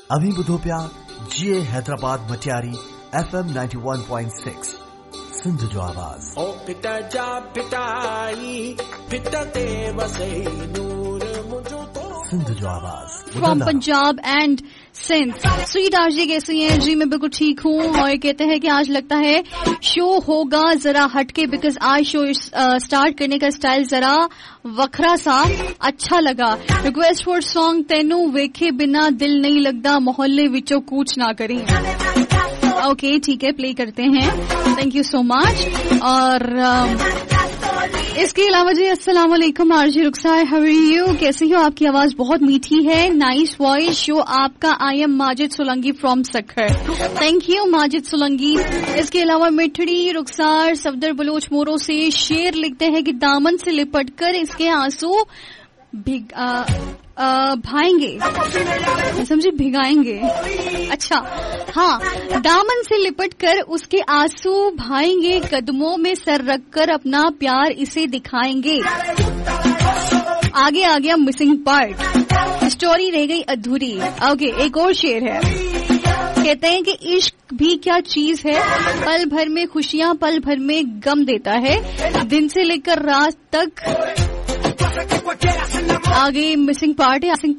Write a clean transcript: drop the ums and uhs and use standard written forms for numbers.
अभी बुधो प्या जीए हैदराबाद मटियारी FM 91.6 सिंध जो आवाज। ओ पिता जा पिताई पिता ते वसे नूर मुझो तो सिंध जो आवाज from Punjab and Sindh. Sweet RJ कैसी हैं जी? मैं बिल्कुल ठीक हूँ। और कहते हैं कि आज लगता है शो होगा जरा हटके, बिकॉज आज शो स्टार्ट करने का स्टाइल जरा वखरा सा अच्छा लगा। रिक्वेस्ट फॉर सॉन्ग तेनू वेखे बिना दिल नहीं लगता, मोहल्ले विचों कूच ना करें। ओके ठीक है, प्ले करते हैं। Thank you so much. और इसके अलावा जी अस्सलाम वालेकुम RJ Rukhsar, how are you? कैसी हो? आपकी आवाज बहुत मीठी है, नाइस वॉइस शो आपका। I am Majid Solanki from Sukkur. Thank you Majid Solanki. इसके अलावा मिठड़ी रुखसार सफदर बलोच मोरो से शेर लिखते हैं कि दामन से लिपट कर इसके आंसू भाएंगे, समझे, भिगाएंगे। अच्छा हाँ, दामन से लिपट कर उसके आंसू भाएंगे, कदमों में सर रखकर अपना प्यार इसे दिखाएंगे। आगे आ गया मिसिंग पार्ट, स्टोरी रह गई अधूरी। ओके एक और शेर है, कहते हैं कि इश्क भी क्या चीज है, पल भर में खुशियां पल भर में गम देता है, दिन से लेकर रात तक। आगे मिसिंग पार्ट है।